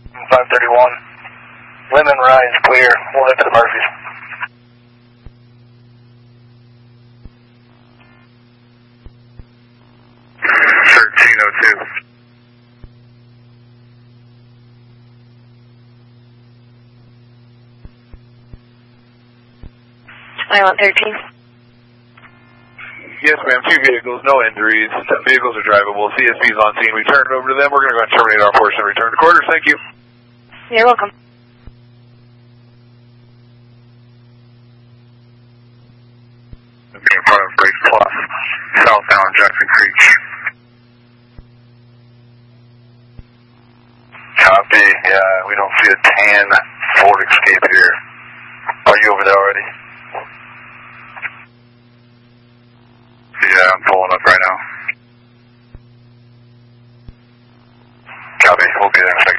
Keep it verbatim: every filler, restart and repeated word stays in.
five thirty-one. Lemon Rise clear. We'll head to the Murphys. thirteen oh two. twenty-one thirteen. Yes, ma'am. Two vehicles, no injuries. Vehicles are drivable. C S P's on scene. We turn it over to them. We're going to go and terminate our portion and return to quarters. Thank you. You're welcome. Okay, in front of Break Plus, southbound Jackson Creek. Copy. Yeah, we don't see a tan Ford Escape here. Are you over there already? Yeah, I'm pulling up right now. Copy. We'll be there in a second.